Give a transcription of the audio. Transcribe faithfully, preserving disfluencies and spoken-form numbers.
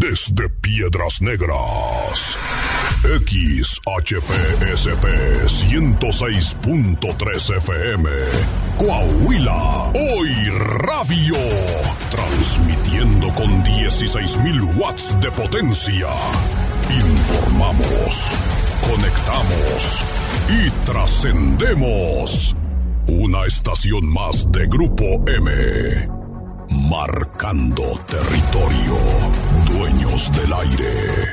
desde Piedras Negras. X H P S P ciento seis punto tres F M, Coahuila, Hoy Radio, transmitiendo con dieciséis mil watts de potencia. Informamos, conectamos y trascendemos. Una estación más de Grupo M, marcando territorio, dueños del aire.